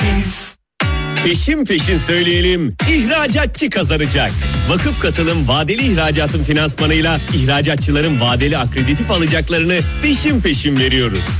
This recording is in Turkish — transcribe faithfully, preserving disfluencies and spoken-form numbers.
Peşin peşin söyleyelim, ihracatçı kazanacak. Vakıf Katılım vadeli ihracatın finansmanıyla ihracatçıların vadeli akreditif alacaklarını peşin peşin veriyoruz.